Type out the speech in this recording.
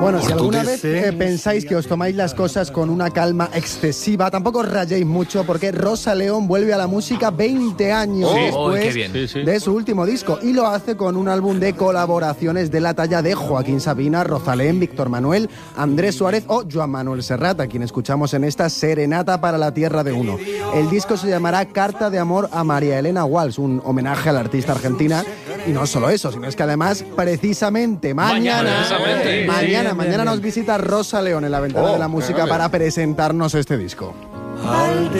Bueno, si alguna vez pensáis que os tomáis las cosas con una calma excesiva, tampoco os rayéis mucho porque Rosa León vuelve a la música 20 años después de su último disco y lo hace con un álbum de colaboraciones de la talla de Joaquín Sabina, Rosalén, Víctor Manuel, Andrés Suárez o Joan Manuel Serrat, a quien escuchamos en esta Serenata para la Tierra de Uno. El disco se llamará Carta de Amor a María Elena Walsh, un homenaje a la artista argentina. Y no solo eso, sino es que además, precisamente mañana nos visita Rosa León en la Ventana de la Música para presentarnos este disco.